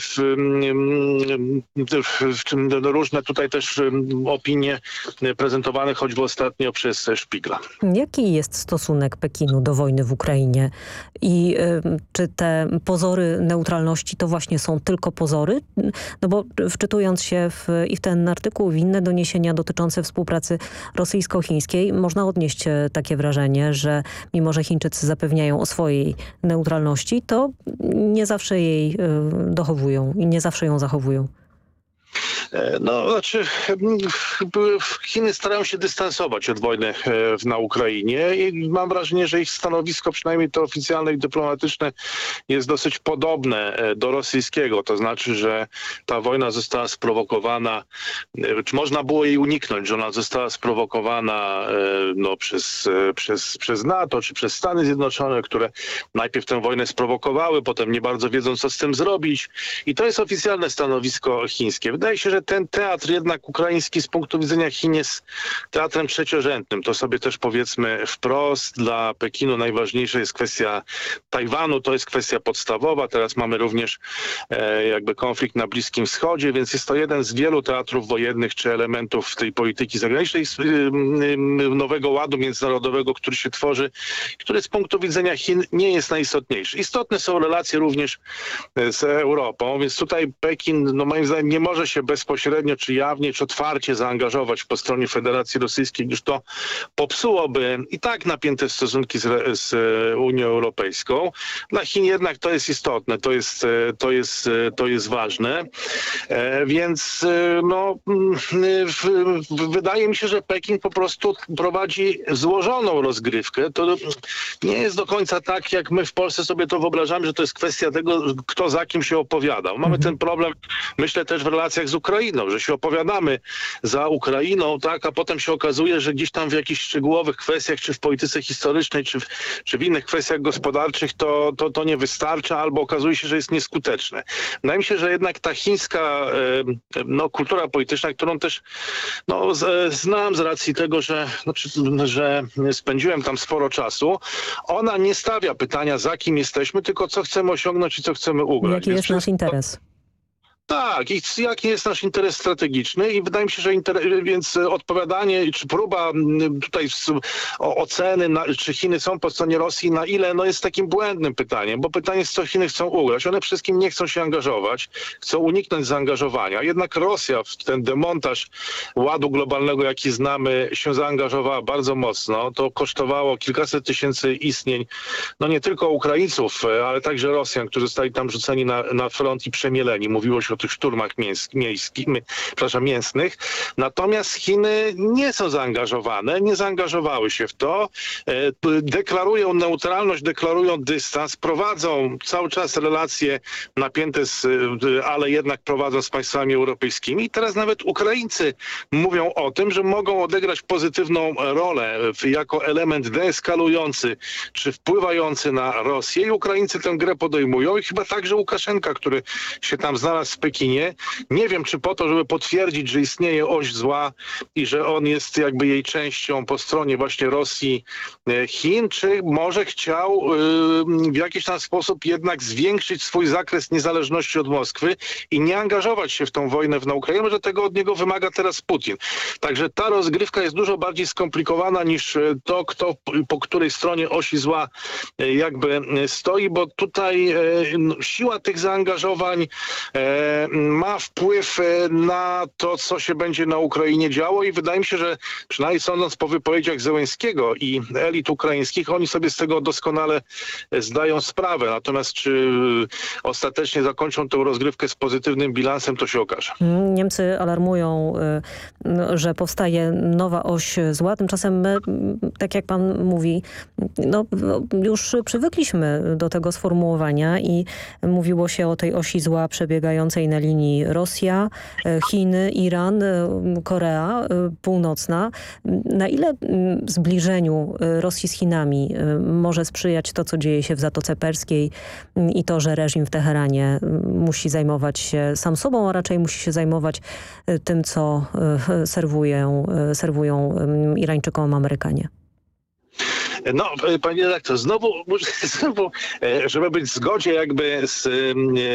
różne tutaj też opinie prezentowane choćby ostatnio przez Szpigla. Jaki jest stosunek Pekinu do wojny w Ukrainie? I czy te pozory neutralności to właśnie są tylko pozory? No bo wczytując się w ten artykuł, w inne doniesienia dotyczące współpracy rosyjsko-chińskiej, można odnieść takie wrażenie, że mimo, że Chińczycy zapewniają o swojej neutralności, to nie zawsze jej dochowują i nie zawsze ją zachowują. No, znaczy Chiny starają się dystansować od wojny na Ukrainie i mam wrażenie, że ich stanowisko, przynajmniej to oficjalne i dyplomatyczne, jest dosyć podobne do rosyjskiego. To znaczy, że ta wojna została sprowokowana, czy można było jej uniknąć, że ona została sprowokowana przez NATO czy przez Stany Zjednoczone, które najpierw tę wojnę sprowokowały, potem nie bardzo wiedzą, co z tym zrobić. I to jest oficjalne stanowisko chińskie. Wydaje się, że ten teatr jednak ukraiński z punktu widzenia Chin jest teatrem trzeciorzędnym. To sobie też powiedzmy wprost. Dla Pekinu najważniejsza jest kwestia Tajwanu, to jest kwestia podstawowa. Teraz mamy również jakby konflikt na Bliskim Wschodzie, więc jest to jeden z wielu teatrów wojennych czy elementów tej polityki zagranicznej nowego ładu międzynarodowego, który się tworzy, który z punktu widzenia Chin nie jest najistotniejszy. Istotne są relacje również z Europą, więc tutaj Pekin, moim zdaniem, nie może się bezpośrednio, czy jawnie, czy otwarcie zaangażować po stronie Federacji Rosyjskiej, gdyż to popsułoby i tak napięte stosunki z Unią Europejską. Dla Chin jednak to jest istotne, to jest ważne. Więc wydaje mi się, że Pekin po prostu prowadzi złożoną rozgrywkę. To nie jest do końca tak, jak my w Polsce sobie to wyobrażamy, że to jest kwestia tego, kto za kim się opowiada. Mamy ten problem, myślę, też w relacjach z Ukrainą, że się opowiadamy za Ukrainą, tak, a potem się okazuje, że gdzieś tam w jakichś szczegółowych kwestiach, czy w polityce historycznej, czy w innych kwestiach gospodarczych to nie wystarcza, albo okazuje się, że jest nieskuteczne. Wydaje mi się, że jednak ta chińska kultura polityczna, którą też znam z racji tego, że spędziłem tam sporo czasu, ona nie stawia pytania, za kim jesteśmy, tylko co chcemy osiągnąć i co chcemy ugrać. Jaki jest nasz interes? Tak, i jaki jest nasz interes strategiczny i wydaje mi się, że więc odpowiadanie, czy próba tutaj oceny, czy Chiny są po stronie Rosji, na ile, jest takim błędnym pytaniem, bo pytanie jest, co Chiny chcą ugrać. One wszystkim nie chcą się angażować, chcą uniknąć zaangażowania. Jednak Rosja w ten demontaż ładu globalnego, jaki znamy, się zaangażowała bardzo mocno. To kosztowało kilkaset tysięcy istnień, nie tylko Ukraińców, ale także Rosjan, którzy zostali tam rzuceni na front i przemieleni. Mówiło się o tych szturmach mięsnych. Natomiast Chiny nie są zaangażowane, nie zaangażowały się w to. Deklarują neutralność, deklarują dystans, prowadzą cały czas relacje napięte, ale jednak prowadzą z państwami europejskimi. I teraz nawet Ukraińcy mówią o tym, że mogą odegrać pozytywną rolę jako element deeskalujący czy wpływający na Rosję. I Ukraińcy tę grę podejmują i chyba także Łukaszenka, który się tam znalazł w Pekinie. Nie wiem, czy po to, żeby potwierdzić, że istnieje oś zła i że on jest jakby jej częścią po stronie właśnie Rosji, Chin, czy może chciał w jakiś tam sposób jednak zwiększyć swój zakres niezależności od Moskwy i nie angażować się w tą wojnę na Ukrainie, że tego od niego wymaga teraz Putin. Także ta rozgrywka jest dużo bardziej skomplikowana niż to, kto po której stronie osi zła jakby stoi, bo tutaj siła tych zaangażowań ma wpływ na to, co się będzie na Ukrainie działo i wydaje mi się, że przynajmniej sądząc po wypowiedziach Zełenskiego i elit ukraińskich, oni sobie z tego doskonale zdają sprawę. Natomiast czy ostatecznie zakończą tę rozgrywkę z pozytywnym bilansem, to się okaże. Niemcy alarmują, że powstaje nowa oś zła. Tymczasem my, tak jak pan mówi, już przywykliśmy do tego sformułowania i mówiło się o tej osi zła przebiegającej na linii Rosja, Chiny, Iran, Korea Północna. Na ile zbliżeniu Rosji z Chinami może sprzyjać to, co dzieje się w Zatoce Perskiej i to, że reżim w Teheranie musi zajmować się sam sobą, a raczej musi się zajmować tym, co serwują Irańczykom Amerykanie? Panie redaktor, znowu, żeby być w zgodzie jakby z